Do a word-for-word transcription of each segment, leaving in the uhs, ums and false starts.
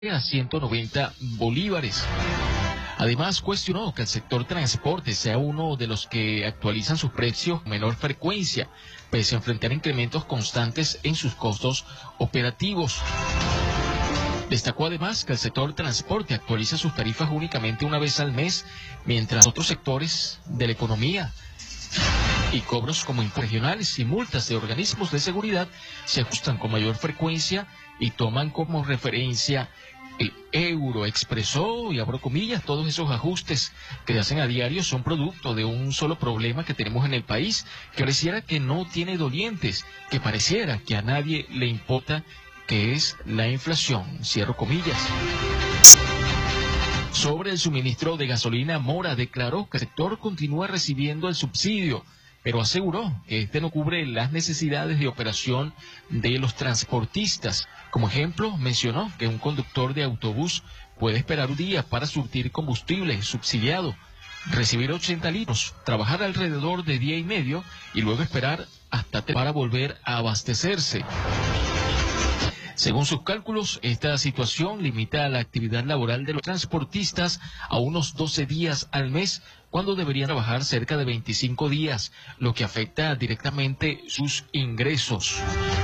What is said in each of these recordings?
a ciento noventa bolívares. Además, cuestionó que el sector transporte sea uno de los que actualizan sus precios con menor frecuencia, pese a enfrentar incrementos constantes en sus costos operativos. Destacó además que el sector transporte actualiza sus tarifas únicamente una vez al mes, mientras otros sectores de la economía y cobros como impuestos regionales y multas de organismos de seguridad se ajustan con mayor frecuencia y toman como referencia el euro. Expresó, y abro comillas, todos esos ajustes que se hacen a diario son producto de un solo problema que tenemos en el país, que pareciera que no tiene dolientes, que pareciera que a nadie le importa, que es la inflación. Cierro comillas. Sobre el suministro de gasolina, Mora declaró que el sector continúa recibiendo el subsidio, pero aseguró que este no cubre las necesidades de operación de los transportistas. Como ejemplo, mencionó que un conductor de autobús puede esperar un día para surtir combustible subsidiado, recibir ochenta litros, trabajar alrededor de día y medio y luego esperar hasta para volver a abastecerse. Según sus cálculos, esta situación limita la actividad laboral de los transportistas a unos doce días al mes, cuando deberían trabajar cerca de veinticinco días, lo que afecta directamente sus ingresos.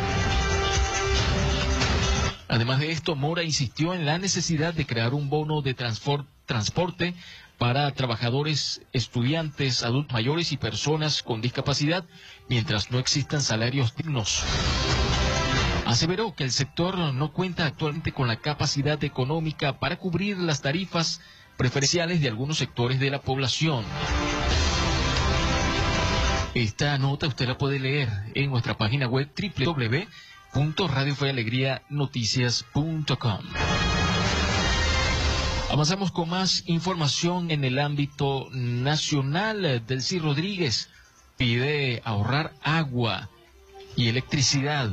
Además de esto, Mora insistió en la necesidad de crear un bono de transporte para trabajadores, estudiantes, adultos mayores y personas con discapacidad, mientras no existan salarios dignos. Aseveró que el sector no cuenta actualmente con la capacidad económica para cubrir las tarifas preferenciales de algunos sectores de la población. Esta nota usted la puede leer en nuestra página web doble u doble u doble u punto radio fe alegría noticias punto com. Avanzamos con más información en el ámbito nacional. Delcy Rodríguez pide ahorrar agua y electricidad.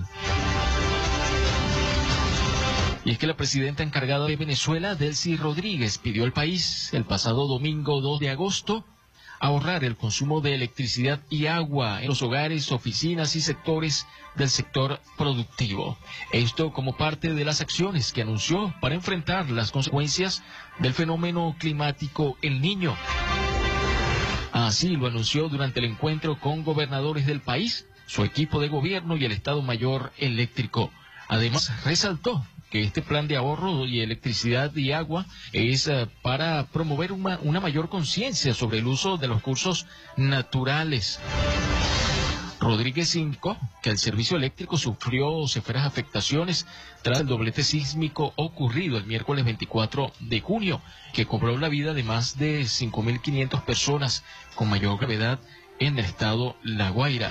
Y es que la presidenta encargada de Venezuela, Delcy Rodríguez, pidió al país el pasado domingo dos de agosto ahorrar el consumo de electricidad y agua en los hogares, oficinas y sectores del sector productivo. Esto como parte de las acciones que anunció para enfrentar las consecuencias del fenómeno climático El Niño. Así lo anunció durante el encuentro con gobernadores del país, su equipo de gobierno y el Estado Mayor Eléctrico. Además, resaltó que este plan de ahorro y electricidad y agua es uh, para promover una, una mayor conciencia sobre el uso de los recursos naturales. Rodríguez indicó que el servicio eléctrico sufrió severas afectaciones tras el doblete sísmico ocurrido el miércoles veinticuatro de junio, que cobró la vida de más de cinco mil quinientas personas con mayor gravedad en el estado La Guaira.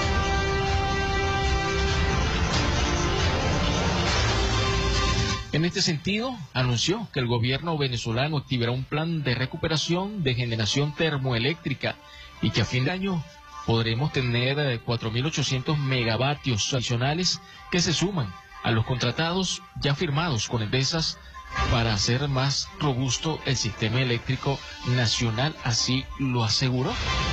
En este sentido, anunció que el gobierno venezolano activará un plan de recuperación de generación termoeléctrica y que a fin de año podremos tener cuatro mil ochocientos megavatios adicionales que se suman a los contratados ya firmados con empresas para hacer más robusto el sistema eléctrico nacional, así lo aseguró.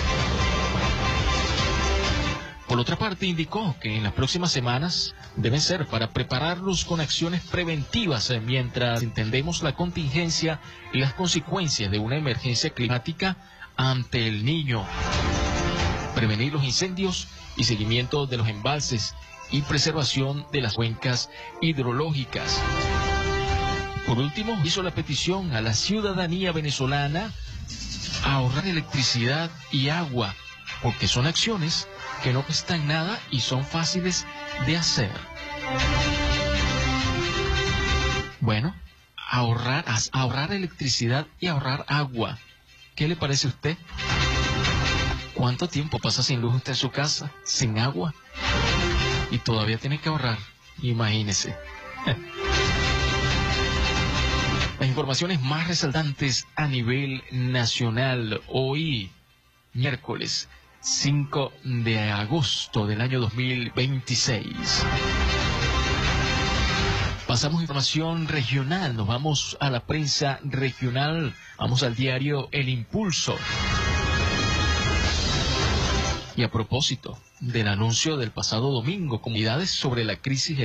Por otra parte, indicó que en las próximas semanas deben ser para prepararlos con acciones preventivas mientras entendemos la contingencia y las consecuencias de una emergencia climática ante El Niño. Prevenir los incendios y seguimiento de los embalses y preservación de las cuencas hidrológicas. Por último, hizo la petición a la ciudadanía venezolana a ahorrar electricidad y agua, porque son acciones que no cuestan nada y son fáciles de hacer. Bueno, ahorrar, ahorrar electricidad y ahorrar agua. ¿Qué le parece a usted? ¿Cuánto tiempo pasa sin luz usted en su casa, sin agua? Y todavía tiene que ahorrar. Imagínese. Las informaciones más resaltantes a nivel nacional hoy, miércoles cinco de agosto del año dos mil veintiséis. Pasamos a información regional, nos vamos a la prensa regional, vamos al diario El Impulso. Y a propósito del anuncio del pasado domingo, comunidades sobre la crisis